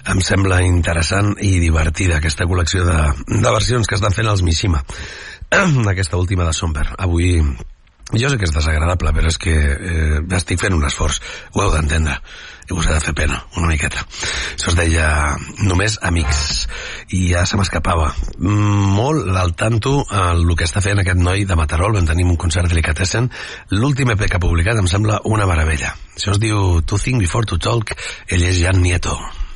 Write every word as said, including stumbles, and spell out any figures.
Em sembla interessant i divertida aquesta col·lecció de, de versions que estan fent els Mishima. Aquesta última de Somber. Avui, jo sé que és desagradable, però és que eh, estic fent un esforç. Ho heu d'entendre. I us ha de fer pena, una miqueta. Això es deia Només Amics. I ja se m'escapava. Molt al tanto el que està fent aquest noi de Matarol. Vam tenir un concert delicatessen. L'últim E P que ha publicat em sembla una meravella. Això es diu To Think Before to Talk. Ell és Jan Nieto.